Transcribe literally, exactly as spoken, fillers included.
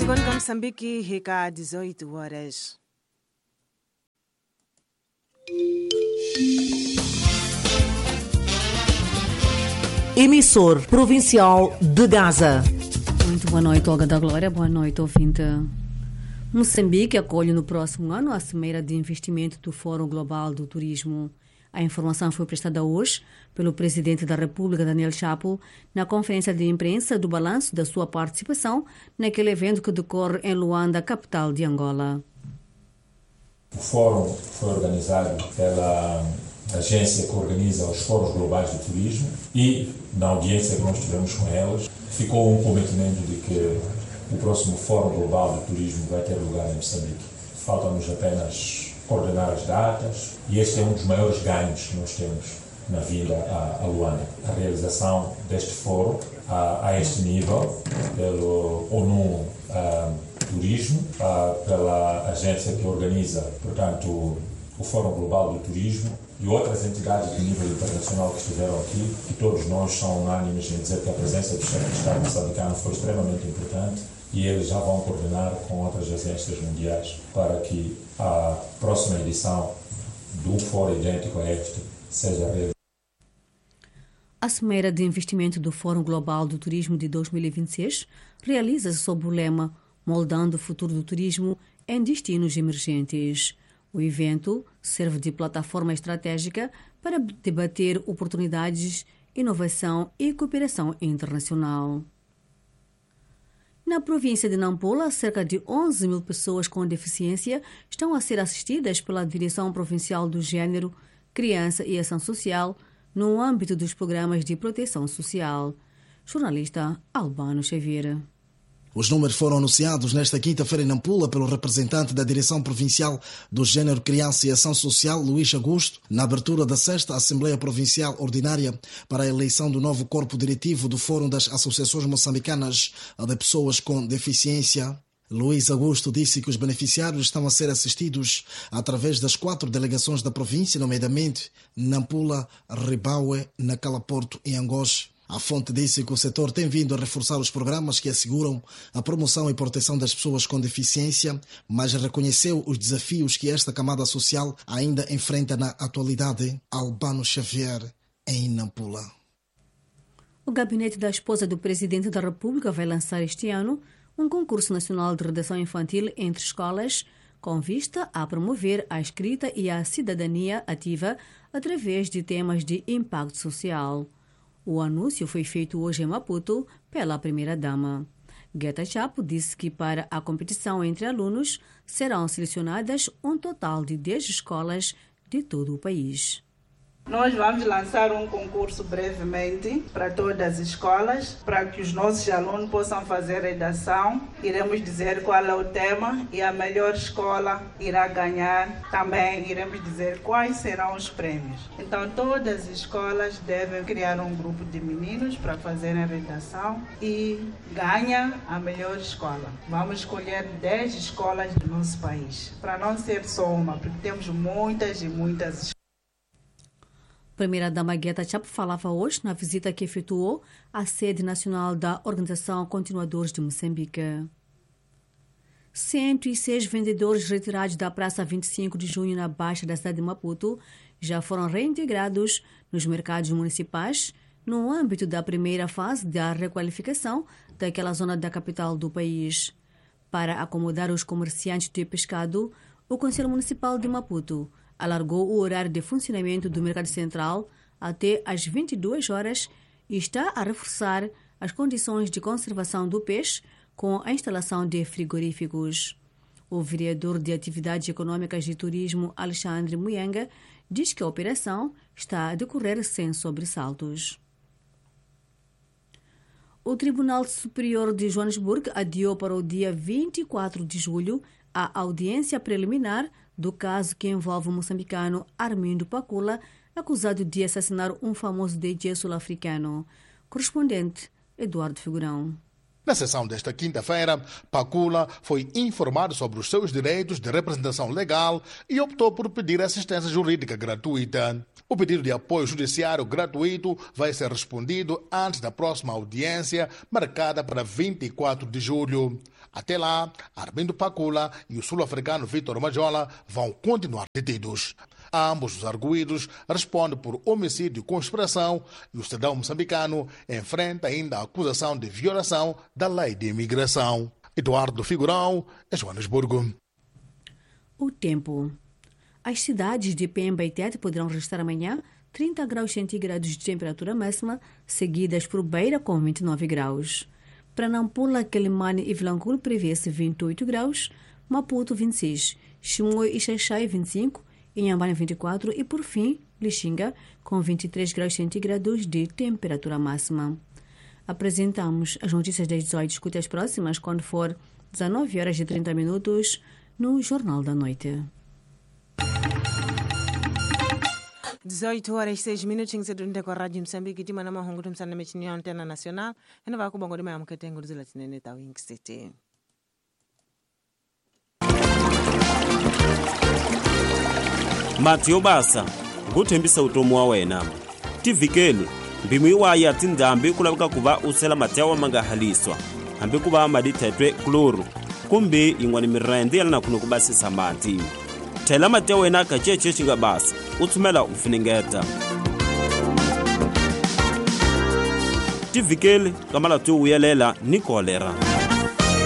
Mzigoni ka Msambiki hika dezoito horas. Emissor provincial de Gaza. Muito boa noite, Olga da Glória. Boa noite, ouvinte. Moçambique acolhe no próximo ano a Cimeira de Investimento do Fórum Global do Turismo. A informação foi prestada hoje pelo Presidente da República, Daniel Chapo, na conferência de imprensa do balanço da sua participação naquele evento que decorre em Luanda, capital de Angola. O fórum foi organizado pela agência que organiza os Fóruns Globais de Turismo e, na audiência que nós tivemos com elas, ficou um comprometimento de que o próximo Fórum Global de Turismo vai ter lugar em Moçambique. Faltam-nos apenas coordenar as datas e este é um dos maiores ganhos que nós temos na vinda a, a Luanda. A realização deste fórum a, a este nível, pelo ONU a, Turismo, a, pela agência que organiza, portanto, o, o Fórum Global do Turismo e outras entidades de nível internacional que estiveram aqui, e todos nós são unânimes em dizer que a presença do chefe de Estado moçambicano foi extremamente importante e eles já vão coordenar com outras agências mundiais para que a próxima edição do fórum idêntico a este seja realizada. A Cimeira de Investimento do Fórum Global do Turismo de dois mil e vinte e seis realiza-se sob o lema Moldando o Futuro do Turismo em Destinos Emergentes. O evento serve de plataforma estratégica para debater oportunidades, inovação e cooperação internacional. Na província de Nampula, cerca de onze mil pessoas com deficiência estão a ser assistidas pela Direção Provincial do Gênero, Criança e Ação Social no âmbito dos programas de proteção social. Jornalista Albano Xavier. Os números foram anunciados nesta quinta-feira em Nampula pelo representante da Direção Provincial do Gênero, Criança e Ação Social, Luís Augusto, na abertura da sexta Assembleia Provincial Ordinária para a eleição do novo corpo diretivo do Fórum das Associações Moçambicanas de Pessoas com Deficiência. Luís Augusto disse que os beneficiários estão a ser assistidos através das quatro delegações da província, nomeadamente Nampula, Ribaue, Nacala Porto e Angoche. A fonte disse que o setor tem vindo a reforçar os programas que asseguram a promoção e proteção das pessoas com deficiência, mas reconheceu os desafios que esta camada social ainda enfrenta na atualidade. Albano Xavier, em Nampula. O gabinete da esposa do Presidente da República vai lançar este ano um concurso nacional de redação infantil entre escolas com vista a promover a escrita e a cidadania ativa através de temas de impacto social. O anúncio foi feito hoje em Maputo pela primeira-dama. Guetta Chapo disse que para a competição entre alunos serão selecionadas um total de dez escolas de todo o país. Nós vamos lançar um concurso brevemente para todas as escolas, para que os nossos alunos possam fazer redação. Iremos dizer qual é o tema e a melhor escola irá ganhar. Também iremos dizer quais serão os prêmios. Então, todas as escolas devem criar um grupo de meninos para fazerem redação e ganha a melhor escola. Vamos escolher dez escolas do nosso país, para não ser só uma, porque temos muitas e muitas escolas. Primeira-dama Guetta Chapo falava hoje na visita que efetuou à sede nacional da Organização Continuadores de Moçambique. cento e seis vendedores retirados da Praça vinte e cinco de junho na Baixa da cidade de Maputo já foram reintegrados nos mercados municipais no âmbito da primeira fase da requalificação daquela zona da capital do país. Para acomodar os comerciantes de pescado, o Conselho Municipal de Maputo alargou o horário de funcionamento do Mercado Central até às vinte e duas horas e está a reforçar as condições de conservação do peixe com a instalação de frigoríficos. O vereador de Atividades Econômicas e Turismo, Alexandre Muyenga, diz que a operação está a decorrer sem sobressaltos. O Tribunal Superior de Joanesburgo adiou para o dia vinte e quatro de julho a audiência preliminar do caso que envolve o moçambicano Armindo Pacula, acusado de assassinar um famoso D J sul-africano. Correspondente Eduardo Figurão. Na sessão desta quinta-feira, Pacula foi informado sobre os seus direitos de representação legal e optou por pedir assistência jurídica gratuita. O pedido de apoio judiciário gratuito vai ser respondido antes da próxima audiência, marcada para vinte e quatro de julho. Até lá, Armindo Pacula e o sul-africano Vitor Majola vão continuar detidos. Ambos os arguidos respondem por homicídio e conspiração e o cidadão moçambicano enfrenta ainda a acusação de violação da lei de imigração. Eduardo Figurão, em Joanesburgo. O tempo. As cidades de Pemba e Tete poderão registrar amanhã trinta graus centígrados de temperatura máxima, seguidas por Beira com vinte e nove graus. Para Nampula, Quelimane e Vilanculo prevê-se vinte e oito graus, Maputo vinte e seis, Chimoio e Xaixai vinte e cinco, Inhambane vinte e quatro e, por fim, Lixinga com vinte e três graus centígrados de temperatura máxima. Apresentamos as notícias das dezoito. Escute as próximas quando for dezenove horas e trinta minutos no Jornal da Noite. dezoito horas e seis minutos em sedunde com a Rádio Moçambique de Manama Hongo Tumsa na Mechinha Antena Nacional e na Vaco Bongo de Maiam que tem Guruzula Tinene Tawing City. Matio basa nguthembisa utomo wa wena tivikeli mbimu iwaya tindambi kulabika kuva usela matewa mangahaliswa hambi kuva madithetwe kloro kumbe ingwani mirende yalina kuno kubasisa mati thela matewa ena kacheche chinga basa uthumela ufiningeta tivikeli kamala tu uyelela ni kolera.